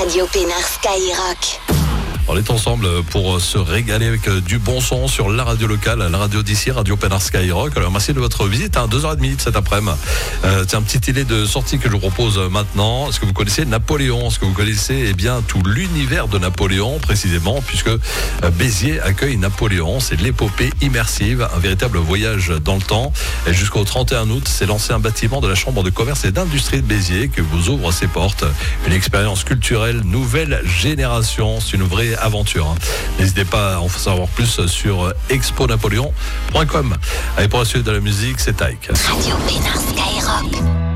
Radio Pénard Skyrock. On est ensemble pour se régaler avec du bon son sur la radio locale, la radio d'ici, Radio Pénard Skyrock. Alors merci de votre visite, 2h30 cet après-midi. C'est un petit idée de sortie que je vous propose maintenant. Est-ce que vous connaissez Napoléon? Est-ce que vous connaissez tout l'univers de Napoléon précisément, puisque Béziers accueille Napoléon. C'est l'épopée immersive, un véritable voyage dans le temps. Et jusqu'au 31 août, c'est lancé un bâtiment de la Chambre de commerce et d'industrie de Béziers qui vous ouvre ses portes. Une expérience culturelle nouvelle génération. C'est une vraie aventure. N'hésitez pas à en savoir plus sur exponapoléon.com. Allez, pour la suite de la musique, c'est Taïk. Radio Pénard Skyrock.